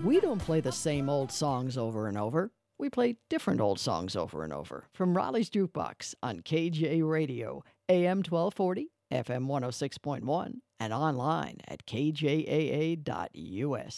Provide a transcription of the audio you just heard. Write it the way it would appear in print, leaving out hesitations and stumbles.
We don't play the same old songs over and over. We play different old songs over and over from Raleigh's Jukebox on KJ Radio, AM 1240, FM 106.1, and online at kjaa.us.